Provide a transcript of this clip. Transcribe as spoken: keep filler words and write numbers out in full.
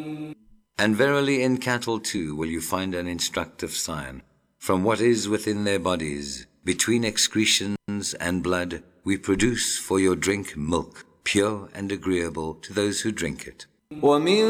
And verily in cattle too will you find an instructive sign. From what is within their bodies, between excretions and blood, we produce for your drink milk, pure and agreeable to those who drink it. وَمِن